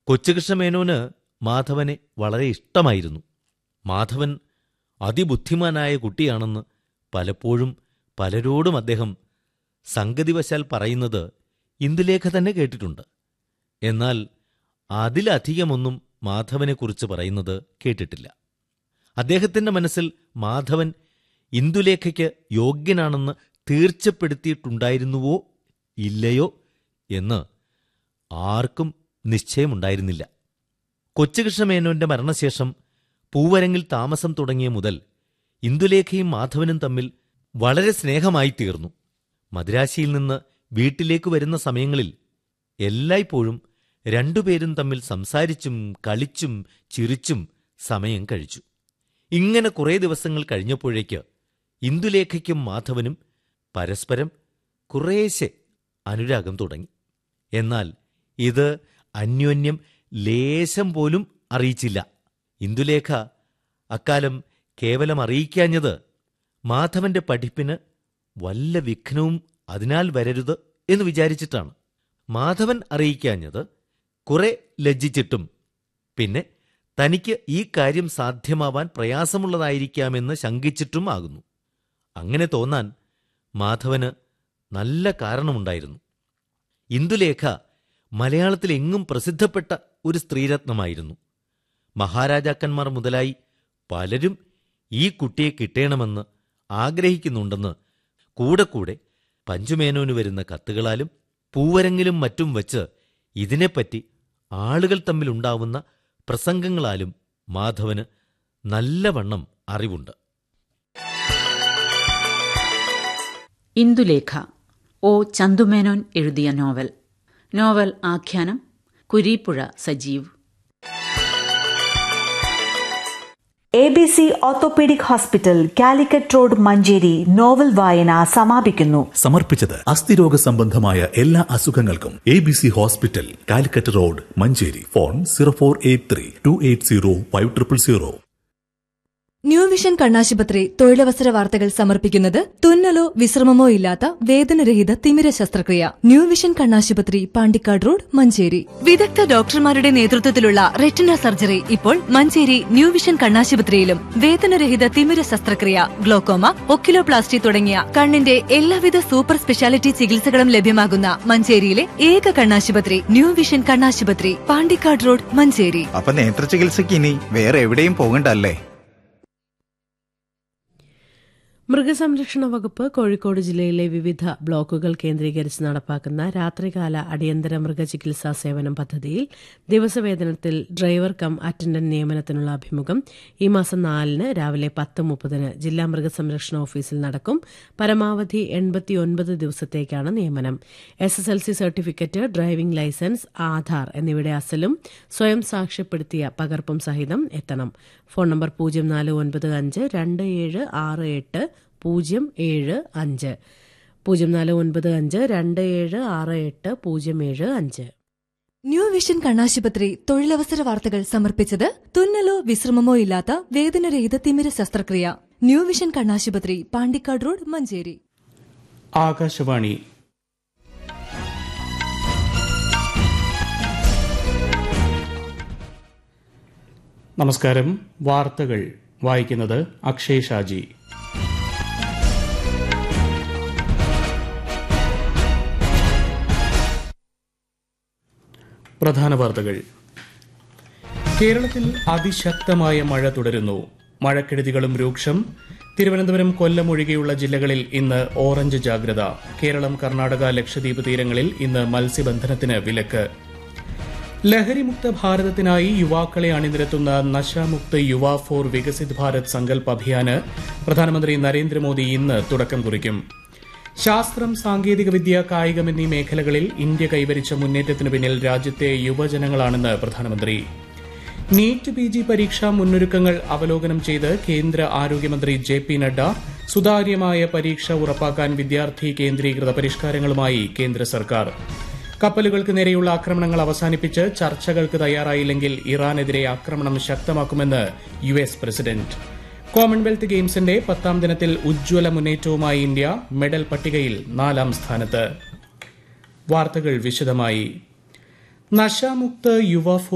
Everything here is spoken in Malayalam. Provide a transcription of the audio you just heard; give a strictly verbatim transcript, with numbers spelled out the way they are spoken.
കൊച്ചുകൃഷ്ണമേനോന് മാധവനെ വളരെ ഇഷ്ടമായിരുന്നു. മാധവൻ അതിബുദ്ധിമാനായ കുട്ടിയാണെന്ന് പലപ്പോഴും പലരോടും അദ്ദേഹം സംഗതിവശാൽ പറയുന്നത് ഇന്ദുലേഖ തന്നെ കേട്ടിട്ടുണ്ട്. എന്നാൽ അതിലധികമൊന്നും മാധവനെക്കുറിച്ച് പറയുന്നത് കേട്ടിട്ടില്ല. അദ്ദേഹത്തിന്റെ മനസ്സിൽ മാധവൻ ഇന്ദുലേഖയ്ക്ക് യോഗ്യനാണെന്ന് തീർച്ചപ്പെടുത്തിയിട്ടുണ്ടായിരുന്നുവോ ഇല്ലയോ എന്ന് ആർക്കും നിശ്ചയമുണ്ടായിരുന്നില്ല. കൊച്ചുകൃഷ്ണമേനോന്റെ മരണശേഷം പൂവരങ്ങിൽ താമസം തുടങ്ങിയ മുതൽ ഇന്ദുലേഖയും മാധവനും തമ്മിൽ വളരെ സ്നേഹമായി തീർന്നു. മദ്രാശിയിൽ നിന്ന് വീട്ടിലേക്ക് വരുന്ന സമയങ്ങളിൽ എല്ലായ്പ്പോഴും രണ്ടുപേരും തമ്മിൽ സംസാരിച്ചും കളിച്ചും ചിരിച്ചും സമയം കഴിച്ചു. ഇങ്ങനെ കുറേ ദിവസങ്ങൾ കഴിഞ്ഞപ്പോഴേക്ക് ഇന്ദുലേഖയ്ക്കും മാധവനും പരസ്പരം കുറേശ്ശെ അനുരാഗം തുടങ്ങി. എന്നാൽ ഇത് അന്യോന്യം ലേശം പോലും അറിയിച്ചില്ല. ഇന്ദുലേഖ അക്കാലം കേവലം അറിയിക്കാഞ്ഞത് മാധവന്റെ പഠിപ്പിന് വല്ല വിഘ്നവും അതിനാൽ വരരുത് എന്ന് വിചാരിച്ചിട്ടാണ്. മാധവൻ അറിയിക്കാഞ്ഞത് കുറെ ലജ്ജിച്ചിട്ടും പിന്നെ തനിക്ക് ഈ കാര്യം സാധ്യമാവാൻ പ്രയാസമുള്ളതായിരിക്കാമെന്ന് ശങ്കിച്ചിട്ടും ആകുന്നു. അങ്ങനെ തോന്നാൻ മാധവന് നല്ല കാരണമുണ്ടായിരുന്നു. ഇന്ദുലേഖ മലയാളത്തിലെങ്ങും പ്രസിദ്ധപ്പെട്ട ഒരു സ്ത്രീരത്നമായിരുന്നു. മഹാരാജാക്കന്മാർ മുതലായി പലരും ഈ കുട്ടിയെ കിട്ടേണമെന്ന് ആഗ്രഹിക്കുന്നുണ്ടെന്ന് കൂടെ കൂടെ പഞ്ചുമേനോന് വരുന്ന കത്തുകളാലും പൂവരങ്ങിലും മറ്റും വച്ച് ഇതിനെപ്പറ്റി ആളുകൾ തമ്മിലുണ്ടാവുന്ന പ്രസംഗങ്ങളാലും മാധവന് നല്ലവണ്ണം അറിവുണ്ട്. ഇന്ദുലേഖ ഒ ചന്തുമേനോൻ എഴുതിയ നോവൽ. നോവൽ ആഖ്യാനം Kureepuzha Sajeev. A B C orthopaedic hospital, Calicut road, Manjeri. Novel വായന സമാപിക്കുന്നു. സമർപ്പിച്ചത് അസ്ഥിരോഗ സംബന്ധമായ എല്ലാ അസുഖങ്ങൾക്കും A B C hospital, Calicut road, Manjeri. Phone zero four eight three to eight zero five triple zero. New vision കണ്ണാശുപത്രി തൊഴിലവസര വാർത്തകൾ സമർപ്പിക്കുന്നത് തുന്നലോ വിശ്രമമോ ഇല്ലാത്ത വേദനരഹിത തിമിര ശസ്ത്രക്രിയ. ന്യൂ വിഷൻ കണ്ണാശുപത്രി, പാണ്ടിക്കാട് റോഡ്, മഞ്ചേരി. വിദഗ്ധ ഡോക്ടർമാരുടെ നേതൃത്വത്തിലുള്ള റെറ്റിന സർജറി ഇപ്പോൾ മഞ്ചേരി ന്യൂ വിഷൻ കണ്ണാശുപത്രിയിലും. വേദനരഹിത തിമിര ശസ്ത്രക്രിയ, ഗ്ലോക്കോമ, ഒക്കിലോപ്ലാസ്റ്റി തുടങ്ങിയ കണ്ണിന്റെ എല്ലാവിധ സൂപ്പർ സ്പെഷ്യാലിറ്റി ചികിത്സകളും ലഭ്യമാകുന്ന മഞ്ചേരിയിലെ ഏക കണ്ണാശുപത്രി ന്യൂ വിഷൻ കണ്ണാശുപത്രി, പാണ്ടിക്കാട് റോഡ്, മഞ്ചേരി. അപ്പൊ നേത്ര ചികിത്സയ്ക്ക് ഇനി വേറെ എവിടെയും പോകണ്ടല്ലേ? മൃഗസംരക്ഷണ വകുപ്പ് കോഴിക്കോട് ജില്ലയിലെ വിവിധ ബ്ലോക്കുകൾ കേന്ദ്രീകരിച്ച് നടപ്പാക്കുന്ന രാത്രികാല അടിയന്തര മൃഗചികിത്സാ സേവനം പദ്ധതിയിൽ ദിവസവേതനത്തിൽ ഡ്രൈവർ കം അറ്റൻഡന്റ് നിയമനത്തിനുള്ള അഭിമുഖം ഈ മാസം നാലിന് രാവിലെ പത്ത് മുപ്പതിന് ജില്ലാ മൃഗസംരക്ഷണ ഓഫീസിൽ നടക്കും. പരമാവധി എൺപത്തിയൊൻപത് ദിവസത്തേക്കാണ് നിയമനം. S S L C certificate, driving licence, Aadhaar എന്നിവയുടെ അസലും സ്വയം സാക്ഷ്യപ്പെടുത്തിയ പകർപ്പും സഹിതം എത്തണം. ഫോൺ നമ്പർ പൂജ്യം നാല് ഒൻപത് അഞ്ച് രണ്ട് ഏഴ് ആറ് എട്ട് പൂജ്യം ഏഴ് അഞ്ച് പൂജ്യം നാല് ഒൻപത് അഞ്ച് രണ്ട് ഏഴ് ആറ് എട്ട് പൂജ്യം ഏഴ് അഞ്ച്. ന്യൂ വിഷൻ കണ്ണാശുപത്രി തൊഴിലവസര വാർത്തകൾ സമർപ്പിച്ചത് തുന്നലോ വിശ്രമമോ ഇല്ലാത്ത വേദനരഹിത തിമിര ശസ്ത്രക്രിയ. ന്യൂ വിഷൻ കണ്ണാശുപത്രി, പാണ്ടിക്കാട് റോഡ്, മഞ്ചേരി. ആകാശവാണി. നമസ്കാരം. വാർത്തകൾ വായിക്കുന്നത് അക്ഷയ് ഷാജി. പ്രധാന വാർത്തകൾ. കേരളത്തിൽ അതിശക്തമായ മഴ തുടരുന്നു. മഴക്കെടുതികളും രൂക്ഷം. തിരുവനന്തപുരം, കൊല്ലം ഒഴികെയുള്ള ജില്ലകളിൽ ഇന്ന് ഓറഞ്ച് ജാഗ്രത. കേരളം, കർണാടക, ലക്ഷദ്വീപ് തീരങ്ങളിൽ ഇന്ന് മത്സ്യബന്ധനത്തിന് വിലക്ക്. ലഹരിമുക്ത ഭാരതത്തിനായി യുവാക്കളെ അണിനിരത്തുന്ന നശാമുക്ത് യുവ ഫോർ വികസിത് ഭാരത് സങ്കൽപ് അഭിയാന് പ്രധാനമന്ത്രി നരേന്ദ്രമോദി ഇന്ന് തുടക്കം കുറിക്കും. ശാസ്ത്രം, സാങ്കേതികവിദ്യ, കായികം എന്നീ മേഖലകളിൽ ഇന്ത്യ കൈവരിച്ച മുന്നേറ്റത്തിന് പിന്നിൽ രാജ്യത്തെ യുവജനങ്ങളാണെന്ന് പ്രധാനമന്ത്രി. നീറ്റ് പി ജി പരീക്ഷാ മുന്നൊരുക്കങ്ങൾ അവലോകനം ചെയ്ത് കേന്ദ്ര ആരോഗ്യമന്ത്രി ജെ പി നഡ്ഡ. സുതാര്യമായ പരീക്ഷ ഉറപ്പാക്കാൻ വിദ്യാർത്ഥി കേന്ദ്രീകൃത പരിഷ്കാരങ്ങളുമായി കേന്ദ്ര സർക്കാർ. കപ്പലുകൾക്ക് നേരെയുള്ള ആക്രമണങ്ങൾ അവസാനിപ്പിച്ച് ചർച്ചകൾക്ക് തയ്യാറായില്ലെങ്കിൽ ഇറാനെതിരെ ആക്രമണം ശക്തമാക്കുമെന്ന് യു എസ് പ്രസിഡന്റ്. കോമൺവെൽത്ത് ഗെയിംസിന്റെ പത്താം ദിനത്തിൽ ഉജ്ജ്വല മുന്നേറ്റവുമായി ഇന്ത്യ. മെഡൽ പട്ടികയിൽ നാലാം സ്ഥാനത്ത്. വാർത്തകൾ വിശദമായി. നശാമുക്ത് യുവ